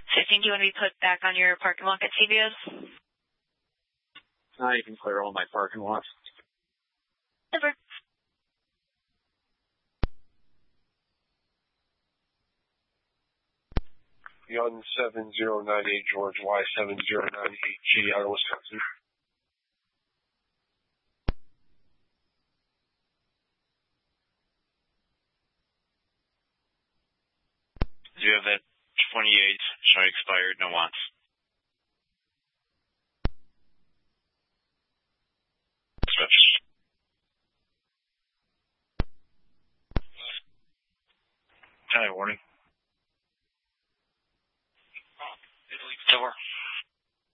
15, do you want to be put back on your parking lot at CVS? You can clear all my parking lots. Over. Beyond 7098 George Y7098G out of Wisconsin. Do you have that 28, sorry, expired, no wants? Hi, warning.